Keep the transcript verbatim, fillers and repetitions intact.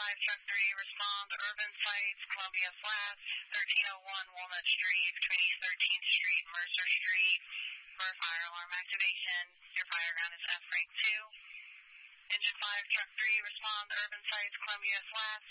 five, truck three, respond to urban sites, Columbia Flats, thirteen oh one Walnut Street, between East thirteenth Street and Mercer Street, for fire alarm activation. Your fire ground is F rank two. Engine five, truck three, respond to urban sites, Columbia Flats,